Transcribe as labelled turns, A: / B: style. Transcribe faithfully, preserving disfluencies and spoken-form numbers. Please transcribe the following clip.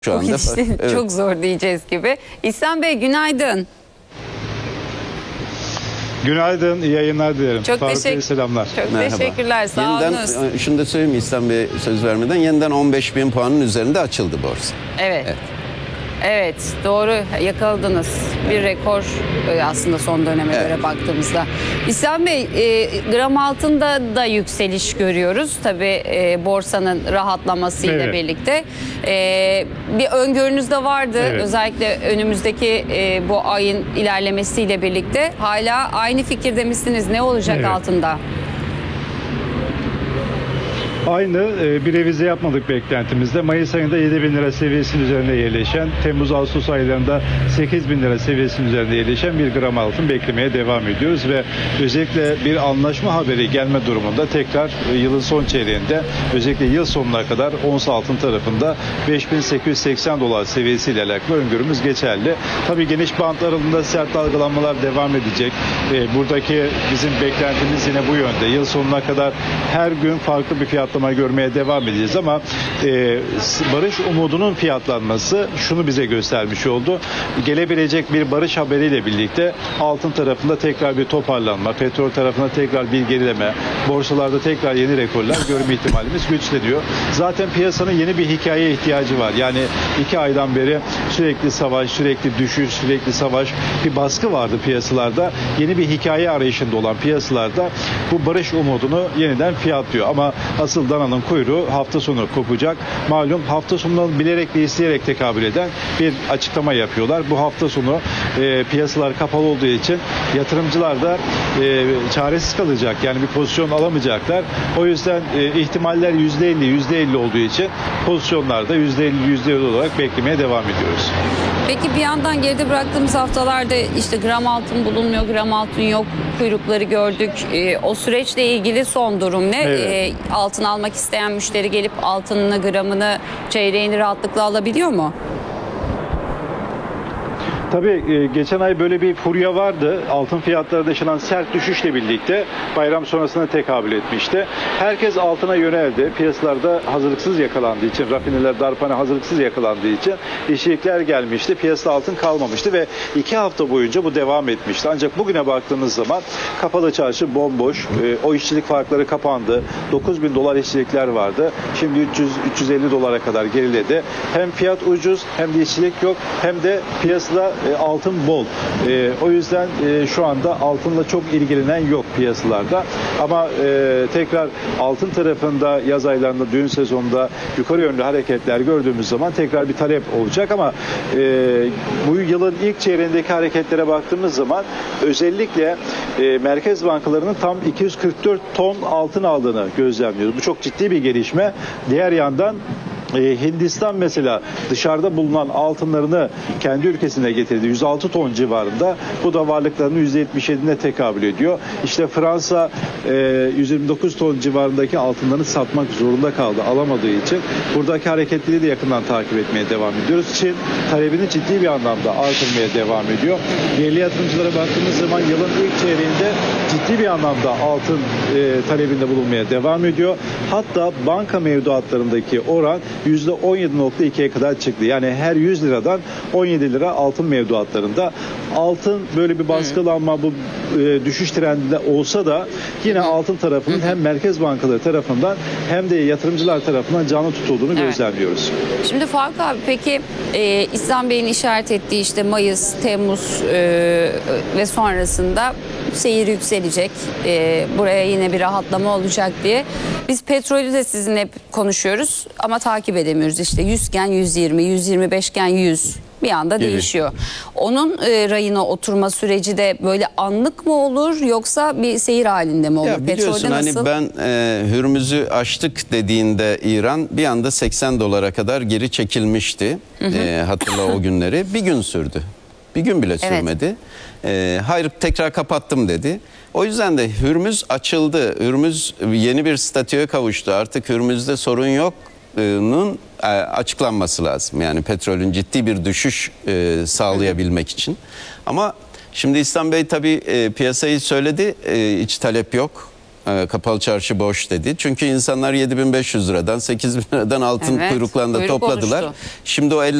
A: Şu anda
B: işte
A: evet.
B: Çok zor diyeceğiz gibi. İhsan Bey günaydın.
C: Günaydın, iyi yayınlar dilerim.
B: Çok
C: Faruk
B: teşekkür,
C: Bey, selamlar.
B: Çok
A: Merhaba.
B: teşekkürler, sağ
A: Yeniden,
B: olunuz.
A: şunu da söyleyeyim İhsan Bey söz vermeden, yeniden on beş bin puanın üzerinde açıldı borsa.
B: Evet.
A: Evet.
B: Evet, doğru yakaladınız. Bir rekor e, aslında son döneme
A: Evet.
B: göre baktığımızda. İhsan Bey, e, gram altında da yükseliş görüyoruz. Tabii e, borsanın rahatlamasıyla
C: Evet.
B: birlikte. E, bir öngörünüz de vardı.
C: Evet.
B: Özellikle önümüzdeki e, bu ayın ilerlemesiyle birlikte. Hala aynı fikirde misiniz? Ne olacak
C: Evet.
B: altında?
C: Aynı e, bir revize yapmadık beklentimizde. Mayıs ayında yedi bin lira seviyesinin üzerinde yerleşen, Temmuz-Ağustos aylarında sekiz bin lira seviyesinin üzerinde yerleşen bir gram altın beklemeye devam ediyoruz ve özellikle bir anlaşma haberi gelme durumunda tekrar e, yılın son çeyreğinde, özellikle yıl sonuna kadar ons altın tarafında beş bin sekiz yüz seksen dolar seviyesiyle alakalı öngörümüz geçerli. Tabii geniş bant aralığında sert dalgalanmalar devam edecek. E, buradaki bizim beklentimiz yine bu yönde. Yıl sonuna kadar her gün farklı bir fiyat görmeye devam edeceğiz ama e, barış umudunun fiyatlanması şunu bize göstermiş oldu. Gelebilecek bir barış haberiyle birlikte altın tarafında tekrar bir toparlanma, petrol tarafında tekrar bir gerileme, borsalarda tekrar yeni rekorlar görme ihtimalimiz güçleniyor. Zaten piyasanın yeni bir hikayeye ihtiyacı var. Yani iki aydan beri sürekli savaş, sürekli düşüş, sürekli savaş, bir baskı vardı piyasalarda. Yeni bir hikaye arayışında olan piyasalarda bu barış umudunu yeniden fiyatlıyor. Ama asıl dananın kuyruğu hafta sonu kopacak. Malum hafta sonunu bilerek ve isteyerek tekabül eden bir açıklama yapıyorlar. Bu hafta sonu e, piyasalar kapalı olduğu için yatırımcılar da e, çaresiz kalacak. Yani bir pozisyon alamayacaklar. O yüzden e, ihtimaller yüzde elli yüzde elli olduğu için pozisyonlarda yüzde elli yüzde elli olarak beklemeye devam ediyoruz.
B: Peki bir yandan geride bıraktığımız haftalarda işte gram altın bulunmuyor, gram altın yok kuyrukları gördük. E, o süreçle ilgili son durum ne?
C: Evet.
B: E, altın almak isteyen müşteri gelip altınını, gramını, çeyreğini rahatlıkla alabiliyor mu?
C: Tabii e, geçen ay böyle bir furya vardı. Altın fiyatlarında yaşanan sert düşüşle birlikte bayram sonrasına tekabül etmişti. Herkes altına yöneldi. Piyasalarda hazırlıksız yakalandığı için, rafineler, darphane hazırlıksız yakalandığı için işçilikler gelmişti. Piyasada altın kalmamıştı ve iki hafta boyunca bu devam etmişti. Ancak bugüne baktığımız zaman kapalı çarşı bomboş. E, o işçilik farkları kapandı. dokuz bin dolar işçilikler vardı. Şimdi üç yüz üç yüz elli dolara kadar geriledi. Hem fiyat ucuz hem de işçilik yok hem de piyasada E, altın bol. E, o yüzden e, şu anda altınla çok ilgilenen yok piyasalarda. Ama e, tekrar altın tarafında yaz aylarında, düğün sezonunda yukarı yönlü hareketler gördüğümüz zaman tekrar bir talep olacak ama e, bu yılın ilk çeyreğindeki hareketlere baktığımız zaman özellikle e, merkez bankalarının tam iki yüz kırk dört ton altın aldığını gözlemliyoruz. Bu çok ciddi bir gelişme. Diğer yandan Hindistan mesela dışarıda bulunan altınlarını kendi ülkesine getirdi. yüz altı ton civarında. Bu da varlıklarının yüzde yetmiş yedi'ne tekabül ediyor. İşte Fransa yüz yirmi dokuz ton civarındaki altınlarını satmak zorunda kaldı. Alamadığı için. Buradaki hareketleri de yakından takip etmeye devam ediyoruz. Çin talebini ciddi bir anlamda artırmaya devam ediyor. Yerli yatırımcılara baktığımız zaman yılın ilk çeyreğinde ciddi bir anlamda altın talebinde bulunmaya devam ediyor. Hatta banka mevduatlarındaki oran yüzde on yedi nokta iki'ye kadar çıktı. Yani her yüz liradan on yedi lira altın mevduatlarında. Altın böyle bir baskılanma, bu e, düşüş trendinde olsa da yine altın tarafının hem merkez bankaları tarafından hem de yatırımcılar tarafından canlı tutulduğunu
B: Evet.
C: gözlemliyoruz.
B: Şimdi Faruk abi peki e, İhsan Bey'in işaret ettiği işte Mayıs, Temmuz e, ve sonrasında seyir yükselecek. E, buraya yine bir rahatlama olacak diye. Biz petrolü de sizinle hep konuşuyoruz ama takip edemiyoruz. İşte yüz iken yüz yirmi, yüz yirmi beş iken yüz bir anda
A: Gibi.
B: değişiyor. Onun e, rayına oturma süreci de böyle anlık mı olur yoksa bir seyir halinde mi olur?
A: Ya biliyorsun
B: Petrolde
A: hani
B: nasıl?
A: ben e, Hürmüz'ü açtık dediğinde İran bir anda seksen dolara kadar geri çekilmişti. Hı hı. E, hatırla o günleri. Bir gün sürdü. Bir gün bile sürmedi. Evet. E, hayır tekrar kapattım dedi. O yüzden de Hürmüz açıldı. Hürmüz yeni bir statüye kavuştu. Artık Hürmüz'de sorun yok. Nun açıklanması lazım. Yani petrolün ciddi bir düşüş e, sağlayabilmek için. Ama şimdi İhsan Bey tabii e, piyasayı söyledi. E, hiç talep yok. e, kapalı çarşı boş dedi. Çünkü insanlar yedi bin beş yüz liradan sekiz bin liradan altın
B: Evet,
A: kuyruklarında
B: kuyruk
A: topladılar.
B: oluştu.
A: Şimdi o